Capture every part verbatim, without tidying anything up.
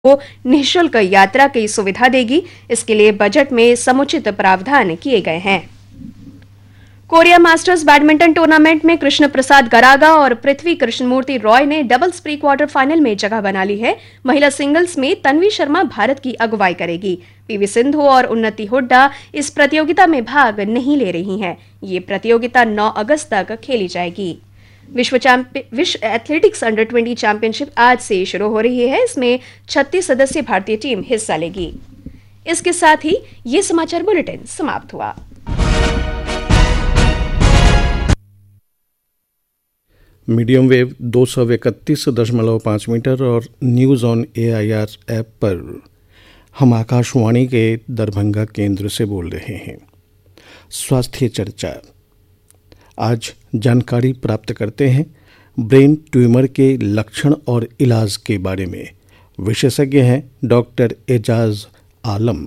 को निःशुल्क यात्रा की सुविधा देगी। इसके लिए बजट में समुचित प्रावधान किए गए हैं। कोरिया मास्टर्स बैडमिंटन टूर्नामेंट में कृष्ण प्रसाद गरागा और पृथ्वी कृष्णमूर्ति रॉय ने डबल्स प्री क्वार्टर फाइनल में जगह बना ली है। महिला सिंगल्स में तन्वी शर्मा भारत की अगुवाई करेगी। पीवी सिंधु और उन्नति हुड्डा इस प्रतियोगिता में भाग नहीं ले रही हैं। ये प्रतियोगिता नौ अगस्त तक खेली जाएगी। विश्व विश्व एथलेटिक्स अंडर ट्वेंटी चैंपियनशिप आज से शुरू हो रही है। इसमें छत्तीस सदस्यीय भारतीय टीम हिस्सा लेगी। इसके साथ ही ये समाचार बुलेटिन समाप्त हुआ। मीडियम वेव दो सौ इकतीस दशमलव पाँच मीटर और न्यूज़ ऑन एआईआर ऐप पर हम आकाशवाणी के दरभंगा केंद्र से बोल रहे हैं। स्वास्थ्य चर्चा। आज जानकारी प्राप्त करते हैं ब्रेन ट्यूमर के लक्षण और इलाज के बारे में। विशेषज्ञ हैं डॉक्टर एजाज आलम।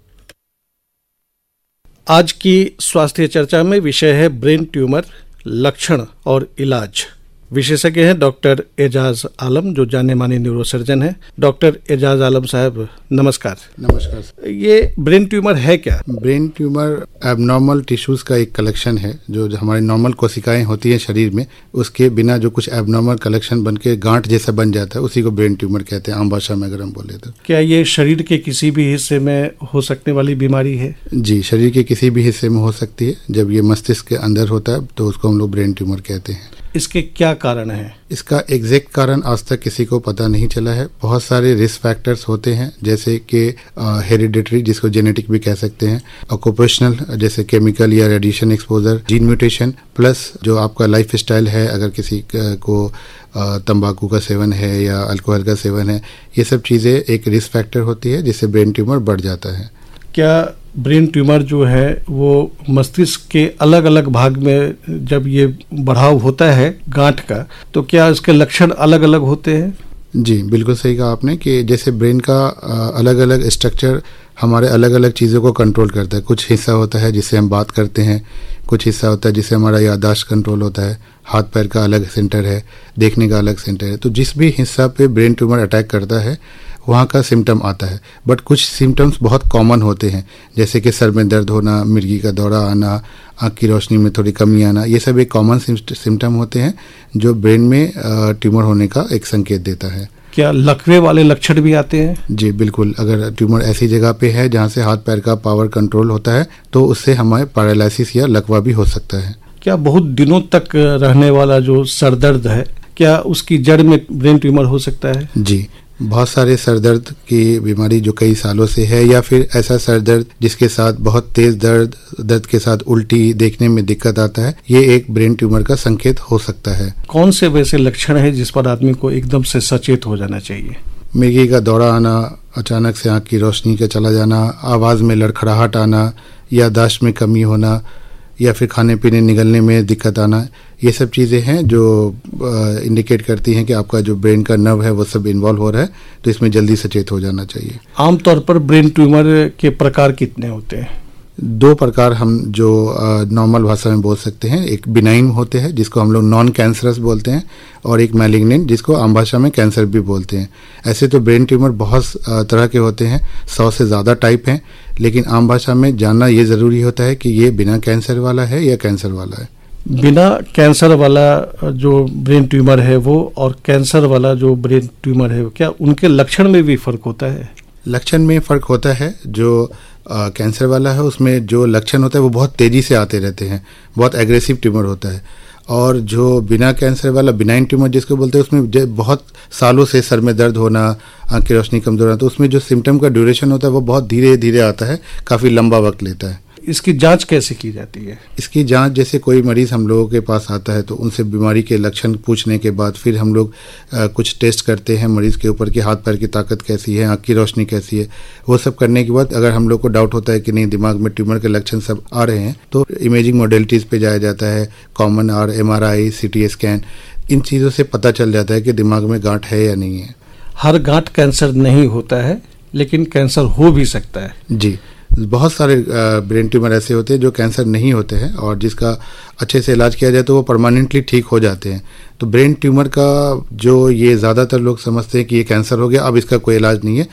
आज की स्वास्थ्य चर्चा में विषय है ब्रेन ट्यूमर, लक्षण और इलाज। विशेषज्ञ हैं डॉक्टर एजाज आलम, जो जाने माने न्यूरोसर्जन हैं। डॉक्टर एजाज आलम साहब नमस्कार। नमस्कार। ये ब्रेन ट्यूमर है क्या? ब्रेन ट्यूमर एबनॉर्मल टिश्यूज का एक कलेक्शन है। जो हमारी नॉर्मल कोशिकाएं होती हैं शरीर में, उसके बिना जो कुछ एबनॉर्मल कलेक्शन बन के गांठ जैसा बन जाता है, उसी को ब्रेन ट्यूमर कहते हैं आम भाषा में अगर हम बोले तो। क्या ये शरीर के किसी भी हिस्से में हो सकने वाली बीमारी है? जी, शरीर के किसी भी हिस्से में हो सकती है। जब ये मस्तिष्क के अंदर होता है तो उसको हम लोग ब्रेन ट्यूमर कहते हैं। इसके क्या कारण है? इसका एग्जैक्ट कारण आज तक किसी को पता नहीं चला है। बहुत सारे रिस्क फैक्टर्स होते हैं, जैसे कि हेरिडिटरी, जिसको जेनेटिक भी कह सकते हैं, ऑक्यूपेशनल जैसे केमिकल या radiation exposure, gene mutation, plus जो आपका लाइफ स्टाइल है, अगर किसी को तंबाकू का सेवन है या अल्कोहल का सेवन है, ये सब चीज़ें एक रिस्क फैक्टर होती है जिससे ब्रेन ट्यूमर बढ़ जाता है। क्या ब्रेन ट्यूमर जो है वो मस्तिष्क के अलग अलग भाग में जब ये बढ़ाव होता है गांठ का, तो क्या इसके लक्षण अलग अलग होते हैं? जी, बिल्कुल सही कहा आपने कि जैसे ब्रेन का अलग अलग स्ट्रक्चर हमारे अलग अलग चीज़ों को कंट्रोल करता है। कुछ हिस्सा होता है जिससे हम बात करते हैं, कुछ हिस्सा होता है जिससे हमारा याददाश्त कंट्रोल होता है, हाथ पैर का अलग सेंटर है, देखने का अलग सेंटर है। तो जिस भी हिस्सा पे ब्रेन ट्यूमर अटैक करता है वहाँ का सिम्टम आता है। बट कुछ सिम्टम्स बहुत कॉमन होते हैं, जैसे कि सर में दर्द होना, मिर्गी का दौरा आना, आँख की रोशनी में थोड़ी कमी आना, ये सब एक कॉमन सिम्टम होते हैं जो ब्रेन में ट्यूमर होने का एक संकेत देता है। क्या लकवे वाले लक्षण भी आते हैं? जी बिल्कुल। अगर ट्यूमर ऐसी जगह पे है जहाँ से हाथ पैर का पावर कंट्रोल होता है तो उससे हमें पैरालिसिस या लकवा भी हो सकता है। क्या बहुत दिनों तक रहने वाला जो सर दर्द है, क्या उसकी जड़ में ब्रेन ट्यूमर हो सकता है? जी, बहुत सारे सर दर्द की बीमारी जो कई सालों से है, या फिर ऐसा सर दर्द जिसके साथ बहुत तेज दर्द, दर्द के साथ उल्टी, देखने में दिक्कत आता है, ये एक ब्रेन ट्यूमर का संकेत हो सकता है। कौन से वैसे लक्षण है जिस पर आदमी को एकदम से सचेत हो जाना चाहिए? मिर्गी का दौरा आना, अचानक से आँख की रोशनी का चला जाना, आवाज़ में लड़खड़ाहट आना, याददाश्त में कमी होना, या फिर खाने पीने निगलने में दिक्कत आना, ये सब चीज़ें हैं जो इंडिकेट करती हैं कि आपका जो ब्रेन का नर्व है वो सब इन्वॉल्व हो रहा है। तो इसमें जल्दी सचेत हो जाना चाहिए। आमतौर पर ब्रेन ट्यूमर के प्रकार कितने होते हैं? दो प्रकार हम जो नॉर्मल भाषा में बोल सकते हैं। एक बिनाइन होते हैं जिसको हम लोग नॉन कैंसरस बोलते हैं, और एक मैलिग्नेंट जिसको आम भाषा में कैंसर भी बोलते हैं। ऐसे तो ब्रेन ट्यूमर बहुत तरह के होते हैं, सौ से ज़्यादा टाइप हैं, लेकिन आम भाषा में जानना ये ज़रूरी होता है कि ये बिना कैंसर वाला है या कैंसर वाला है। बिना कैंसर वाला जो ब्रेन ट्यूमर है वो और कैंसर वाला जो ब्रेन ट्यूमर है, क्या उनके लक्षण में भी फर्क होता है? लक्षण में फ़र्क होता है। जो आ, कैंसर वाला है उसमें जो लक्षण होता है वो बहुत तेज़ी से आते रहते हैं, बहुत एग्रेसिव ट्यूमर होता है। और जो बिना कैंसर वाला बिनाइन ट्यूमर जिसको बोलते हैं, उसमें बहुत सालों से सर में दर्द होना, आँख की रोशनी कमजोर होना, तो उसमें जो सिम्टम का ड्यूरेशन होता है वो बहुत धीरे धीरे आता है, काफ़ी लंबा वक्त लेता है। इसकी जांच कैसे की जाती है? इसकी जांच जैसे कोई मरीज हम लोगों के पास आता है तो उनसे बीमारी के लक्षण पूछने के बाद फिर हम लोग आ, कुछ टेस्ट करते हैं मरीज के ऊपर कि हाथ पैर की ताकत कैसी है, आँख की रोशनी कैसी है। वो सब करने के बाद अगर हम लोग को डाउट होता है कि नहीं दिमाग में ट्यूमर के लक्षण सब आ रहे हैं, तो इमेजिंग मॉडलिटीज़ पे जाया जाता है, common are, M R I, C T scan, इन चीज़ों से पता चल जाता है कि दिमाग में गांठ है या नहीं है। हर गांठ कैंसर नहीं होता है, लेकिन कैंसर हो भी सकता है। जी, बहुत सारे ब्रेन ट्यूमर ऐसे होते हैं जो कैंसर नहीं होते हैं और जिसका अच्छे से इलाज किया जाए तो वो परमानेंटली ठीक हो जाते हैं। तो ब्रेन ट्यूमर का जो ये ज़्यादातर लोग समझते हैं कि ये कैंसर हो गया, अब इसका कोई इलाज नहीं है,